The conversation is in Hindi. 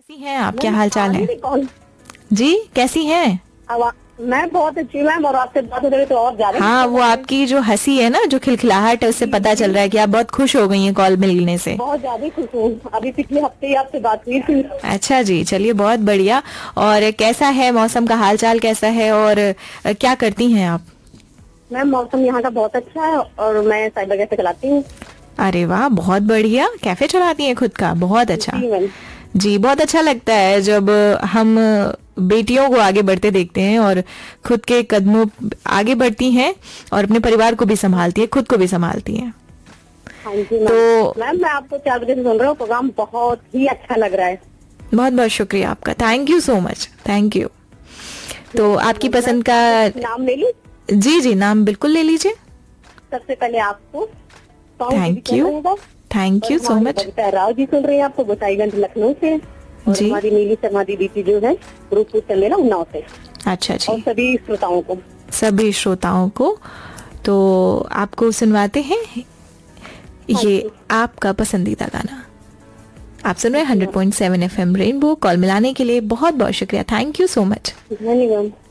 कैसी हैं आप, क्या हाल चाल है जी, कैसी हैं? मैं बहुत अच्छी मैम, और आपसे बात हो रही तो और ज्यादा। हाँ, वो आपकी जो हंसी है ना, जो खिलखिलाहट है, उससे पता चल रहा है कि आप बहुत खुश हो गई हैं कॉल मिलने से। बहुत ज्यादा खुश हूँ, अभी पिछले हफ्ते ही आपसे बात हुई थी। अच्छा जी, चलिए बहुत बढ़िया। और कैसा है मौसम का हाल चाल कैसा है, और क्या करती हैं आप? मैम मौसम यहाँ का बहुत अच्छा है और मैं साइबर कैफे चलाती हूँ। अरे वाह, बहुत बढ़िया, कैफे चलाती हैं खुद का, बहुत अच्छा जी मैम। जी। बहुत अच्छा लगता है जब हम बेटियों को आगे बढ़ते देखते हैं और खुद के कदमों आगे बढ़ती हैं और अपने परिवार को भी संभालती है, खुद को भी संभालती हैं। हाँ जी मैम। तो मैम मैं आपको 4 बजे से सुन रहा हूँ, प्रोग्राम बहुत ही अच्छा लग रहा है। बहुत बहुत शुक्रिया आपका, thank you so much, thank you. तो आपकी पसंद का नाम ले लूं? जी जी, नाम बिल्कुल ले लीजिए। सबसे पहले आपको thank you so much. Babita Rao ji सुन रही है आपको, गोसाईगंज लखनऊ से, और जी। हमारी नीली शर्मा दीदी की जो है रूपपुर चंदेला उन्नाव से। अच्छा और जी, सभी श्रोताओं को तो आपको सुनवाते हैं ये आपका पसंदीदा गाना। आप सुन रहे हैं 100.7 FM रेनबो। कॉल मिलाने के लिए बहुत बहुत शुक्रिया, थैंक यू सो मच। धन्यवाद।